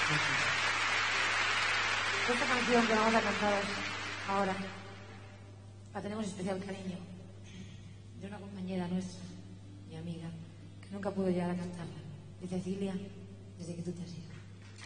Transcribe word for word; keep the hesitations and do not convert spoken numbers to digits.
Esta canción que vamos a cantar ahora la tenemos especial cariño de una compañera nuestra, mi amiga, que nunca pudo llegar a cantarla, de Cecilia, desde que tú te has ido.